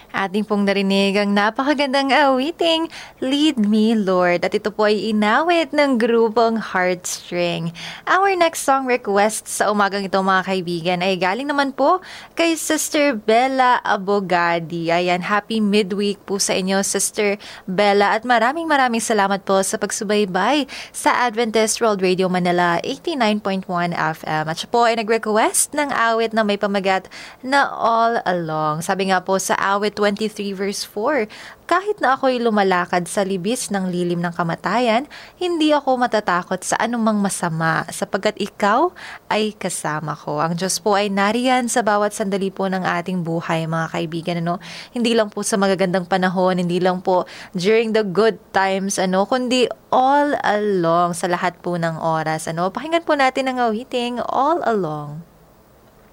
Ating pong narinig ang napakagandang awiting Lead Me Lord at ito po ay inawit ng grupong Heartstring. Our next song request sa umagang ito mga kaibigan ay galing naman po kay Sister Bella Abogadi. Ayan, happy midweek po sa inyo Sister Bella at maraming salamat po sa pagsubaybay sa Adventist World Radio Manila 89.1 FM. At siya po ay nag-request ng awit na may pamagat na All Along. Sabi nga po sa awit 23 verse 4, kahit na ako'y lumalakad sa libis ng lilim ng kamatayan, hindi ako matatakot sa anumang masama sapagkat ikaw ay kasama ko. Ang Diyos po ay nariyan sa bawat sandali po ng ating buhay, mga kaibigan. Hindi lang po sa magagandang panahon, hindi lang po during the good times, kundi all along sa lahat po ng oras. Pakinggan po natin ang awiting All Along.